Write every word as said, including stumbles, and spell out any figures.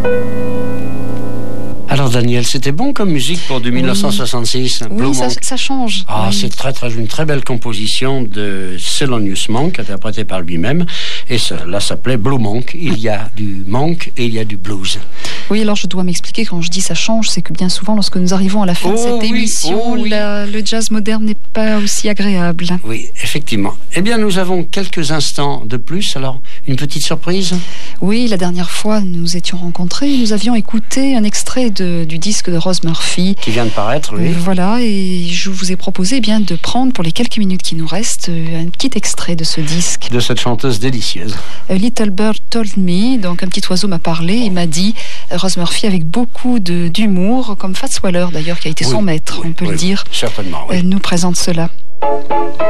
Alors Daniel, c'était bon comme musique pour du mille neuf cent soixante-six. Oui, Blue ça, Monk. ça change. Ah, Oui. c'est très, très, une très belle composition de Thelonious Monk, interprétée par lui-même. Et cela s'appelait Blue Monk. Il y a du monk et il y a du blues. Oui, alors je dois m'expliquer quand je dis ça change, c'est que bien souvent, lorsque nous arrivons à la fin Oh de cette oui, émission, oh oui. la- le jazz moderne n'est pas aussi agréable. Oui, effectivement. Eh bien, nous avons quelques instants de plus. Alors, une petite surprise. Oui, la dernière fois, nous nous étions rencontrés, nous avions écouté un extrait de- du disque de Rose Murphy. Qui vient de paraître, oui. Euh, voilà, et je vous ai proposé eh bien de prendre pour les quelques minutes qui nous restent euh, un petit extrait de ce disque. De cette chanteuse délicieuse. A Little Bird Told Me, donc un petit oiseau m'a parlé et m'a dit, euh, Rose Murphy avec beaucoup de- d'humour, comme Fats Waller d'ailleurs, qui a été Oui, son maître, oui, on peut oui, le dire, certainement, oui. euh, nous présente cela.